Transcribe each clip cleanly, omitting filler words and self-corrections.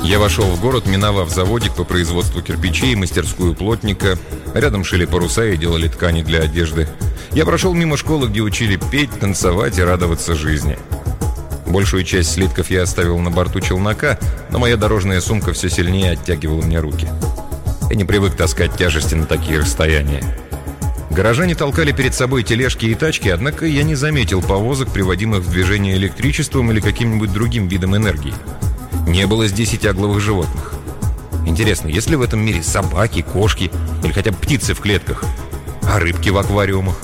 Я вошел в город, миновав заводик по производству кирпичей, мастерскую плотника. Рядом шили паруса и делали ткани для одежды. Я прошел мимо школы, где учили петь, танцевать и радоваться жизни. Большую часть слитков я оставил на борту челнока, но моя дорожная сумка все сильнее оттягивала мне руки. Я не привык таскать тяжести на такие расстояния. Горожане толкали перед собой тележки и тачки, однако я не заметил повозок, приводимых в движение электричеством или каким-нибудь другим видом энергии. Не было здесь и тягловых животных. Интересно, есть ли в этом мире собаки, кошки или хотя бы птицы в клетках, а рыбки в аквариумах?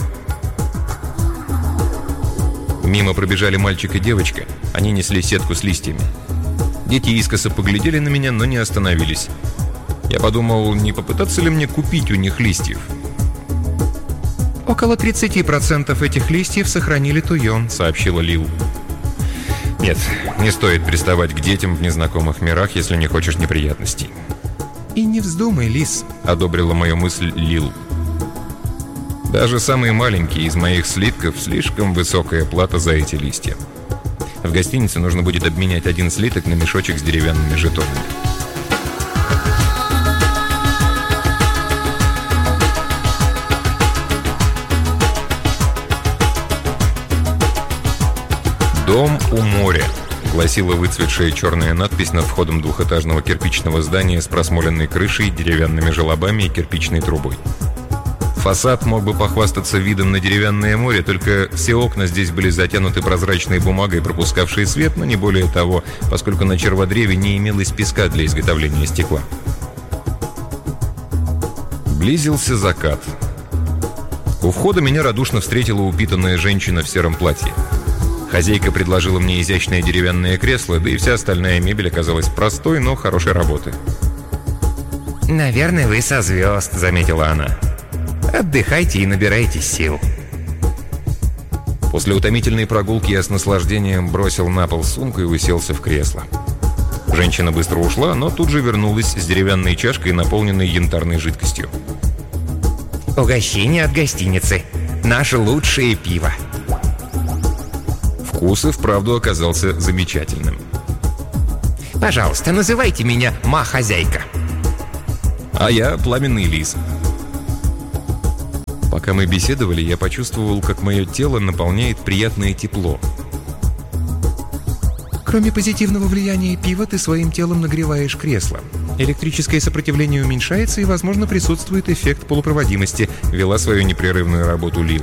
Мимо пробежали мальчик и девочка. Они несли сетку с листьями. Дети искоса поглядели на меня, но не остановились. Я подумал, не попытаться ли мне купить у них листьев. «Около 30% этих листьев сохранили туйон», — сообщила Лил. «Нет, не стоит приставать к детям в незнакомых мирах, если не хочешь неприятностей». «И не вздумай, Лис», — одобрила мою мысль Лил. Даже самые маленькие из моих слитков — слишком высокая плата за эти листья. В гостинице нужно будет обменять один слиток на мешочек с деревянными жетонами. «Дом у моря», — гласила выцветшая черная надпись над входом двухэтажного кирпичного здания с просмоленной крышей, деревянными желобами и кирпичной трубой. Фасад мог бы похвастаться видом на деревянное море, только все окна здесь были затянуты прозрачной бумагой, пропускавшей свет, но не более того, поскольку на черводреве не имелось песка для изготовления стекла. Близился закат. У входа меня радушно встретила упитанная женщина в сером платье. Хозяйка предложила мне изящное деревянное кресло, да и вся остальная мебель оказалась простой, но хорошей работы. «Наверное, вы со звезд», — заметила она. «Отдыхайте и набирайте сил». После утомительной прогулки я с наслаждением бросил на пол сумку и уселся в кресло. Женщина быстро ушла, но тут же вернулась с деревянной чашкой, наполненной янтарной жидкостью. «Угощение от гостиницы. Наше лучшее пиво». Вкус и вправду оказался замечательным. «Пожалуйста, называйте меня Ма-хозяйка». «А я Пламенный Лис». Пока мы беседовали, я почувствовал, как мое тело наполняет приятное тепло. «Кроме позитивного влияния пива, ты своим телом нагреваешь кресло. Электрическое сопротивление уменьшается, и, возможно, присутствует эффект полупроводимости», — вела свою непрерывную работу Лил.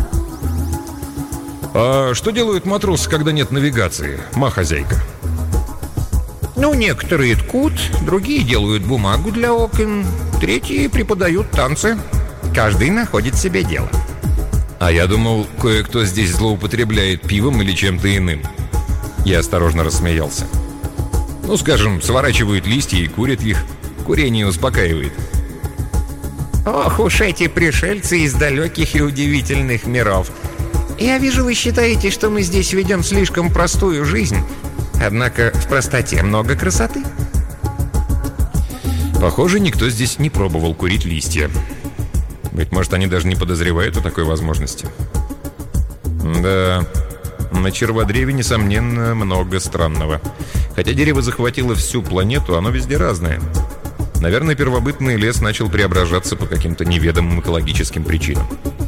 «А что делают матросы, когда нет навигации, Ма-хозяйка?» «Ну, некоторые ткут, другие делают бумагу для окон, третьи преподают танцы. Каждый находит себе дело». «А я думал, кое-кто здесь злоупотребляет пивом или чем-то иным». Я осторожно рассмеялся. «Ну, скажем, сворачивают листья и курят их. Курение успокаивает». «Ох уж эти пришельцы из далеких и удивительных миров. Я вижу, вы считаете, что мы здесь ведем слишком простую жизнь. Однако в простоте много красоты». Похоже, никто здесь не пробовал курить листья. Быть может, они даже не подозревают о такой возможности. Да, на черводреве, несомненно, много странного. Хотя дерево захватило всю планету, оно везде разное. Наверное, первобытный лес начал преображаться по каким-то неведомым экологическим причинам.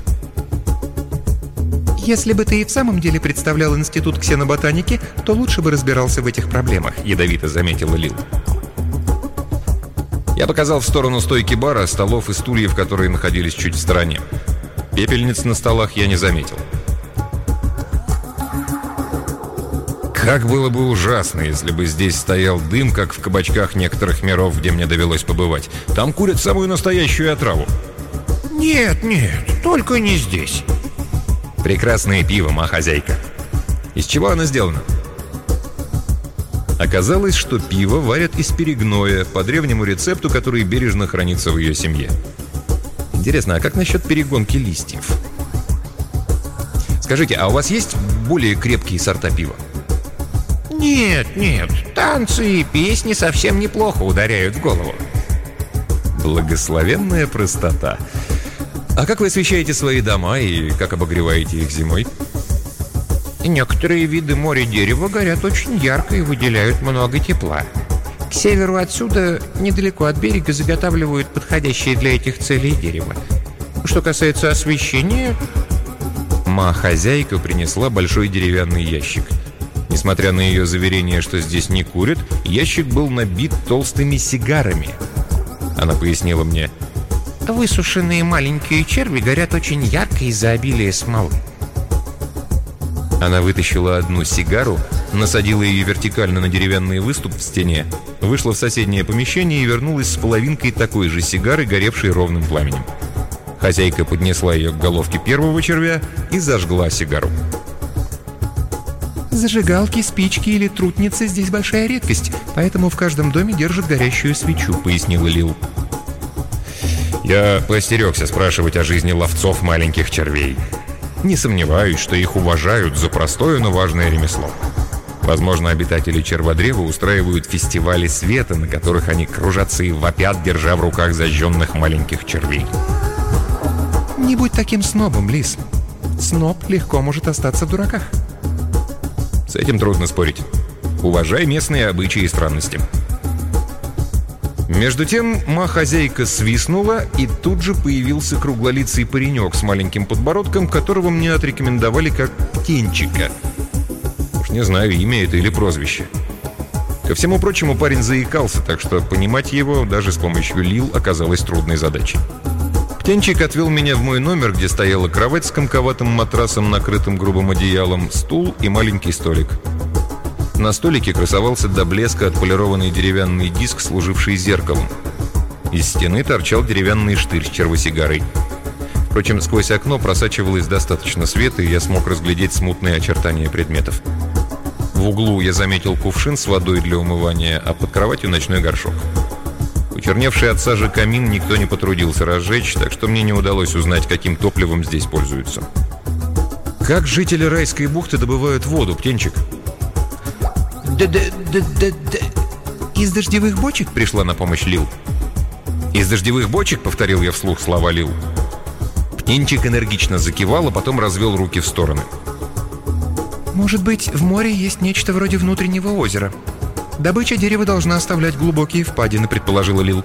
«Если бы ты и в самом деле представлял институт ксеноботаники, то лучше бы разбирался в этих проблемах», — ядовито заметила Лил. Я показал в сторону стойки бара, столов и стульев, которые находились чуть в стороне. Пепельниц на столах я не заметил. Как было бы ужасно, если бы здесь стоял дым, как в кабачках некоторых миров, где мне довелось побывать. Там курят самую настоящую отраву. «Нет, нет, только не здесь». «Прекрасное пиво, Ма-хозяйка». Из чего оно сделано? Оказалось, что пиво варят из перегноя по древнему рецепту, который бережно хранится в ее семье. Интересно, а как насчет перегонки листьев? Скажите, а у вас есть более крепкие сорта пива? «Нет, нет, танцы и песни совсем неплохо ударяют в голову». Благословенная простота. А как вы освещаете свои дома и как обогреваете их зимой? Некоторые виды моря дерева горят очень ярко и выделяют много тепла. К северу отсюда, недалеко от берега, заготавливают подходящее для этих целей дерево. Что касается освещения... Хозяйка принесла большой деревянный ящик. Несмотря на ее заверение, что здесь не курят, ящик был набит толстыми сигарами. Она пояснила мне: высушенные маленькие черви горят очень ярко из-за обилия смолы. Она вытащила одну сигару, насадила ее вертикально на деревянный выступ в стене, вышла в соседнее помещение и вернулась с половинкой такой же сигары, горевшей ровным пламенем. Хозяйка поднесла ее к головке первого червя и зажгла сигару. «Зажигалки, спички или трутницы здесь большая редкость, поэтому в каждом доме держат горящую свечу», — пояснила Лил. Я поостерегся спрашивать о жизни ловцов маленьких червей. Не сомневаюсь, что их уважают за простое, но важное ремесло. Возможно, обитатели черводрева устраивают фестивали света, на которых они кружатся и вопят, держа в руках зажженных маленьких червей. «Не будь таким снобом, Лис. Сноб легко может остаться в дураках». С этим трудно спорить. Уважай местные обычаи и странности. Между тем, хозяйка свистнула, и тут же появился круглолицый паренек с маленьким подбородком, которого мне отрекомендовали как Птенчика. Уж не знаю, имя это или прозвище. Ко всему прочему, парень заикался, так что понимать его даже с помощью Лил оказалось трудной задачей. Птенчик отвел меня в мой номер, где стояла кровать с комковатым матрасом, накрытым грубым одеялом, стул и маленький столик. На столике красовался до блеска отполированный деревянный диск, служивший зеркалом. Из стены торчал деревянный штырь с червосигарой. Впрочем, сквозь окно просачивалось достаточно света, и я смог разглядеть смутные очертания предметов. В углу я заметил кувшин с водой для умывания, а под кроватью ночной горшок. Почерневший от сажи камин никто не потрудился разжечь, так что мне не удалось узнать, каким топливом здесь пользуются. Как жители райской бухты добывают воду, Птенчик? Из дождевых бочек пришла на помощь Лил. «Из дождевых бочек?» — повторил я вслух слова Лил. Птенчик энергично закивал, а потом развел руки в стороны. «Может быть, в море есть нечто вроде внутреннего озера. Добыча дерева должна оставлять глубокие впадины», — предположила Лил.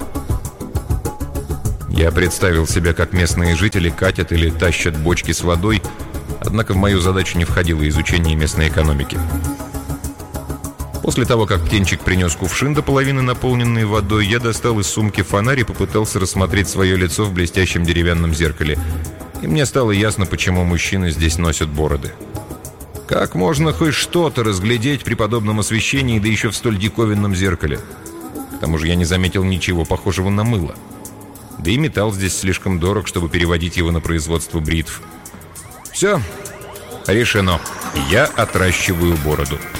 Я представил себя, как местные жители катят или тащат бочки с водой, однако в мою задачу не входило изучение местной экономики. После того, как Птенчик принес кувшин до половины, наполненный водой, я достал из сумки фонарь и попытался рассмотреть свое лицо в блестящем деревянном зеркале. И мне стало ясно, почему мужчины здесь носят бороды. Как можно хоть что-то разглядеть при подобном освещении, да еще в столь диковинном зеркале? К тому же я не заметил ничего похожего на мыло. Да и металл здесь слишком дорог, чтобы переводить его на производство бритв. Все, решено. Я отращиваю бороду.